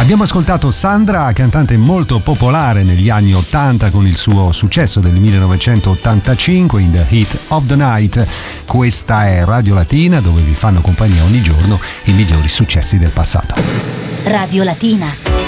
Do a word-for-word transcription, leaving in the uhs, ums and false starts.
Abbiamo ascoltato Sandra, cantante molto popolare negli anni ottanta con il suo successo del millenovecentottantacinque, In the Heat of the Night. Questa è Radio Latina, dove vi fanno compagnia ogni giorno i migliori successi del passato. Radio Latina.